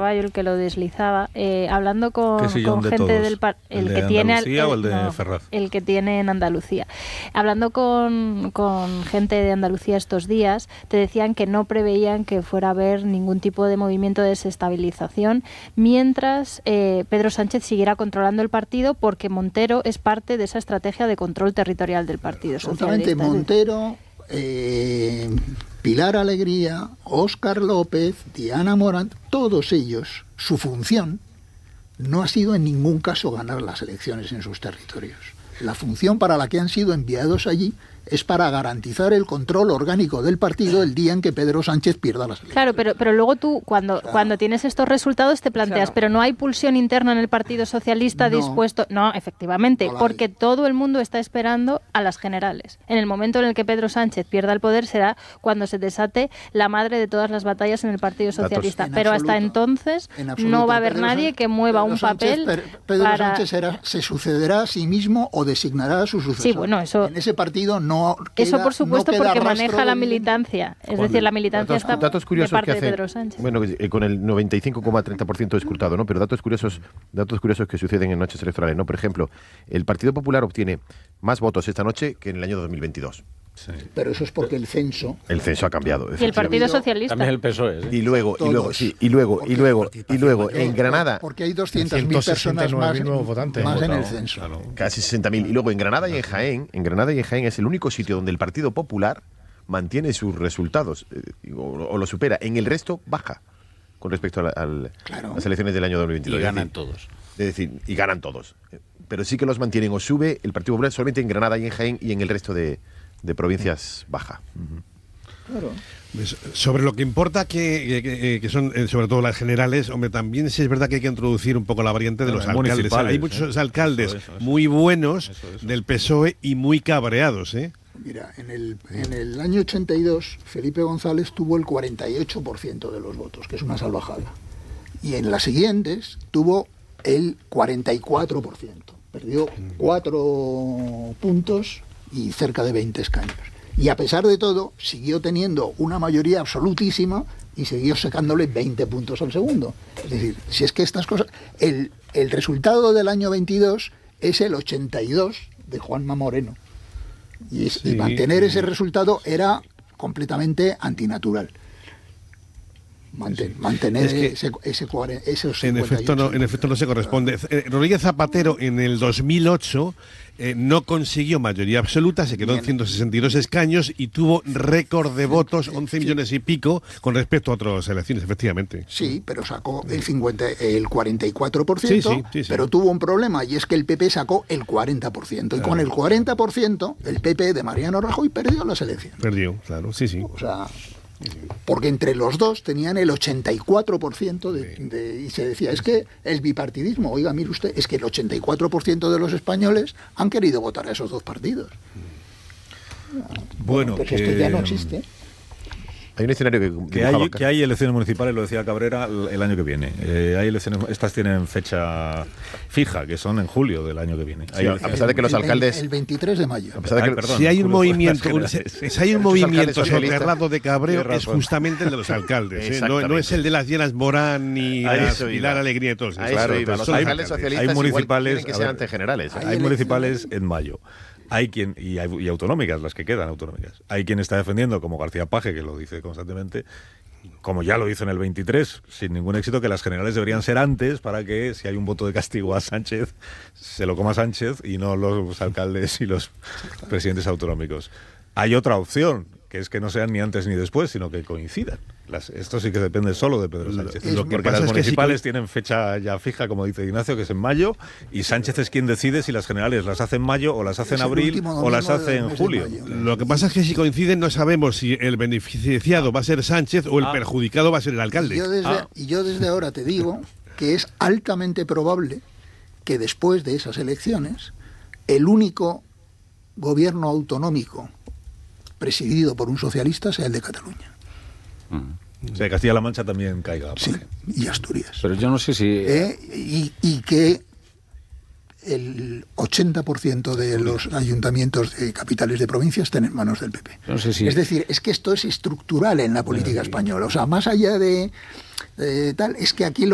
caballo el que lo deslizaba, hablando con gente todos? del ¿El que tiene Andalucía o el de Ferraz? El que tiene en Andalucía. Hablando con gente de Andalucía estos días, te decían que no preveían que fuera a haber ningún tipo de movimiento de desestabilización mientras Pedro Sánchez siguiera controlando el partido, porque Montero es parte de esa estrategia de control territorial del Partido Socialista. Montero, Pilar Alegría, Óscar López, Diana Morant, todos ellos, su función no ha sido en ningún caso ganar las elecciones en sus territorios. La función para la que han sido enviados allí es para garantizar el control orgánico del partido el día en que Pedro Sánchez pierda las elecciones. Claro, pero luego tú, cuando tienes estos resultados, te planteas, pero no hay pulsión interna en el Partido Socialista dispuesto... No, efectivamente, porque todo el mundo está esperando a las generales. En el momento en el que Pedro Sánchez pierda el poder será cuando se desate la madre de todas las batallas en el Partido Socialista. Pero hasta entonces no va a haber nadie que mueva un papel Pedro Sánchez se sucederá a sí mismo o designará a su sucesor. Sí, bueno, eso... En ese partido Eso por supuesto, porque maneja la militancia. Es decir, la militancia está de parte de Pedro Sánchez. Bueno, con el 95,30% escrutado, ¿no? Pero datos curiosos que suceden en noches electorales, ¿no? Por ejemplo, el Partido Popular obtiene más votos esta noche que en el año 2022. Sí. Pero eso es porque el censo ha cambiado. Y el Partido Socialista. También el PSOE. ¿Sí? Y luego en Granada, porque hay 200.000 personas más en el censo. Claro. Casi 60.000. Y luego en Granada y en Jaén es el único sitio donde el Partido Popular mantiene sus resultados o lo supera. En el resto baja con respecto a las elecciones del año 2022. Y ganan todos. Es decir, y ganan todos. Pero sí que los mantienen o sube el Partido Popular solamente en Granada y en Jaén, y en el resto de provincias baja. Claro. Sobre lo que importa que son sobre todo las generales, hombre, también sí es verdad que hay que introducir un poco la variante de los alcaldes. Hay muchos alcaldes muy buenos del PSOE y muy cabreados, ¿eh? Mira, en el año 82 Felipe González tuvo el 48% de los votos, que es una salvajada. Y en las siguientes tuvo el 44%. Perdió 4 puntos y cerca de 20 escaños. Y a pesar de todo, siguió teniendo una mayoría absolutísima y siguió sacándole 20 puntos al segundo. Es decir, si es que estas cosas... El resultado del año 22 es el 82 de Juanma Moreno. Y mantener ese resultado era completamente antinatural. Mantener esos 58. En efecto no se corresponde. Rodríguez Zapatero en el 2008 no consiguió mayoría absoluta, se quedó en 162 escaños y tuvo récord de votos, 11 millones y pico, con respecto a otras elecciones, efectivamente. Sí, pero sacó el 44%, pero tuvo un problema, y es que el PP sacó el 40%, y con el 40% el PP de Mariano Rajoy perdió las elecciones. Perdió, claro, sí. O sea... Porque entre los dos tenían el 84% y se decía, es que el bipartidismo, oiga, mire usted, es que el 84% de los españoles han querido votar a esos dos partidos. Bueno, pues esto ya no existe. Hay un escenario que hay elecciones municipales, lo decía Cabrera, el año que viene. Hay elecciones, estas tienen fecha fija, que son en julio del año que viene. Sí, a pesar de que los alcaldes... El 23 de mayo. A pesar de que, si hay un movimiento soterrado de cabreo, es justamente el de los alcaldes. No es el de las Llenas Morán ni Pilar Alegría y todos. Los alcaldes socialistas hay municipales, que ser antegenerales. Hay municipales en mayo. Hay quien, y autonómicas, las que quedan autonómicas. Hay quien está defendiendo, como García Paje, que lo dice constantemente, como ya lo hizo en el 23, sin ningún éxito, que las generales deberían ser antes para que, si hay un voto de castigo a Sánchez, se lo coma Sánchez y no los alcaldes y los presidentes autonómicos. Hay otra opción, que es que no sean ni antes ni después, sino que coincidan. Esto sí que depende solo de Pedro Sánchez. Porque las municipales tienen fecha ya fija, como dice Ignacio, que es en mayo, y Sánchez es quien decide si las generales las hace en mayo, o las hace en abril, o las hace en julio. Lo que pasa es que si coinciden no sabemos si el beneficiado va a ser Sánchez o el perjudicado va a ser el alcalde. Y yo desde ahora te digo que es altamente probable que después de esas elecciones el único gobierno autonómico presidido por un socialista sea el de Cataluña. O sea, Castilla-La Mancha también caiga. Sí, y Asturias. Pero yo no sé si... Y que el 80% de los ayuntamientos de capitales de provincia estén en manos del PP. No sé si... Es decir, es que esto es estructural en la política española. O sea, más allá de tal, es que aquí